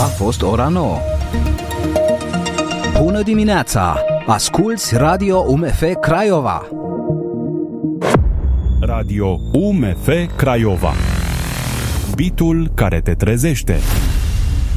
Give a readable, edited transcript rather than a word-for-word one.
A fost ora 9. Bună dimineața! Asculți Radio UMF Craiova. Radio UMF Craiova. Bitul care te trezește.